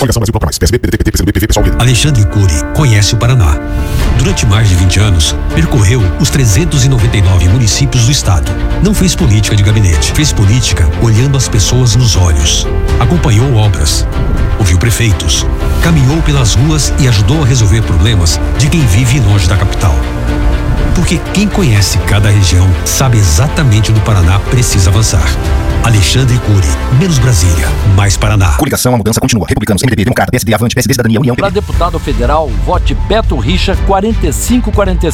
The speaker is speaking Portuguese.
Coligação Brasil Bloco Mais. PSB, PDT, PT, PCdoB, PV, PSOL, Alexandre Cury conhece o Paraná. Durante mais de 20 anos, percorreu os 399 municípios do estado. Não fez política de gabinete, fez política olhando as pessoas nos olhos. Acompanhou obras, ouviu prefeitos, caminhou pelas ruas e ajudou a resolver problemas de quem vive longe da capital. Porque quem conhece cada região sabe exatamente onde o Paraná precisa avançar. Alexandre Cury, menos Brasília, mais Paraná. Coligação, a mudança continua. Republicanos, MDB, Democrata, PSD, Avante, PSD, Cidadania, União. Para deputado federal, vote Beto Richa 4546.